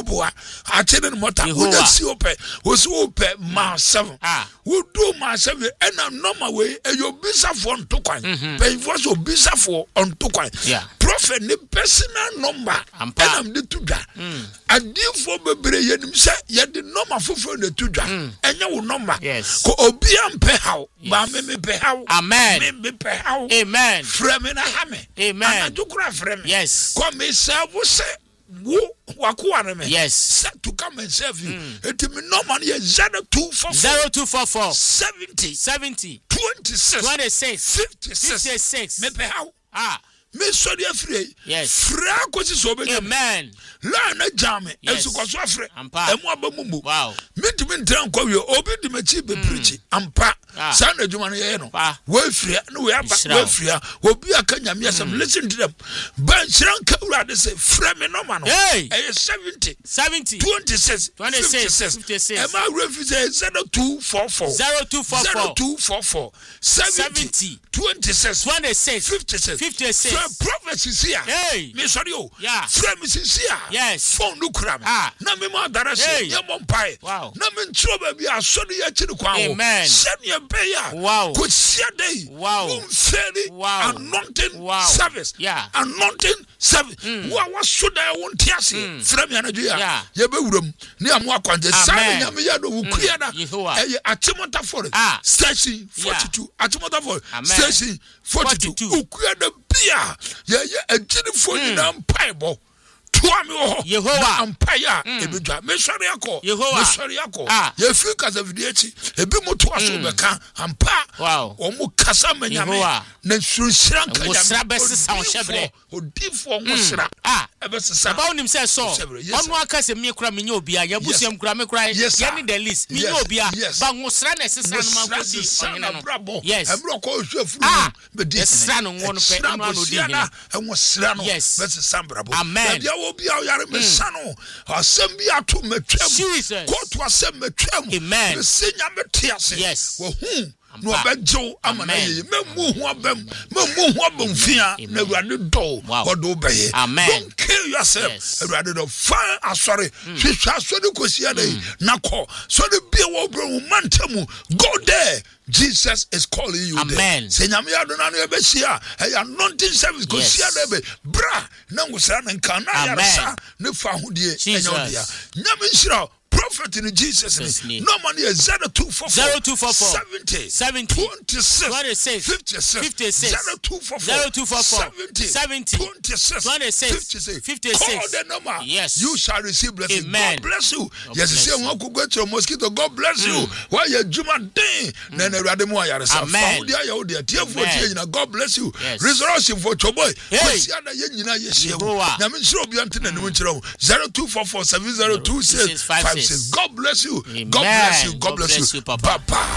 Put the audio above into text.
aboa achene mota wonya si ope wosi ope ma 7 wo do ma 7 ena normal way eyo bisafo ntokwan payfo so bisafo ntokwan prophet ne personal number enam de tudwa adifo bebre yenim se ye de normal fofo na tudwa enya wo number ko obi ampe haw ba me pe haw amen me pe haw amen frame na hame amen adukura frame yes ko me serve se wo wakuwa na me yes set to come and serve you it me normal ye 0244 70 26 56 me pe haw me sorry afre fra kosi so be amen la na jame esukwaso afre emu abamumu me dimi ntran kwa wi obi di machi be preach ampa sa na adwuma no ye no we afre no we aba we afre obi aka nyame asem listen to them ban shiran ka urade say fra me no ma no 70 26 56 ema refi say 0244 70 26 56 prophecies here me sorry o promises here yes phone no kram na me ma darase ye mompai na me ntro ba bia so de ya chiri kwa ho send ye be ya ko sia day very anointing service anointing service wa so da won tiase frame ya na dua ye be wuram ni amo akwante sa nyame ya do wukua da eye atimota forest station 42 atimota forest station 42 wukua da bia ye ejini foni na mpaibo tuami ho Yehowa ampaya ebedwa mesori akọ ye free kasa vidiachi ebi moto aso beka ampa omo kasa manyame na sunsiran kanya musra besesa on shebre odifo musra ebesesa ba onim se so onu aka se me kura menye obia ya busiam kura me kura ye ni the list menye obia ba musra na sesa no man kodi onye no yes ebro ko hwe furu be di sesa no won pe no anu di na enwosra no besesa brabo amen obi a yare me sano asem bi ato metwam ko to asem metwam amen senya metiase wo hu no abejo amana ye memu hu abam fia na awurade do godo beye don't kill yourself awurade do fa asore hwehwa asore kosia dai nakọ so de bia wo bro mantamu go there. Jesus is calling you amen there. Senyame adona no ebesia e anointing service ko sia debe bra na ngusra na nka na yaresa ne fa hodie enyodia nyame nshira prophet in Jesus name no money is 0244 70 26 56 0244 70 26 56 call the number you shall receive blessing. God bless you. Yes say won ko go mosquito God bless you why you juma den na na awurade mu ayaresa fa dia ya odia tiefo tie nyina God bless you resurrection for choboy kwesi ada ye nyina ye hie nyame nshiro obi antena ne mu nkyerɛ 0244 7026 God bless you. God bless you. God bless you. Papa.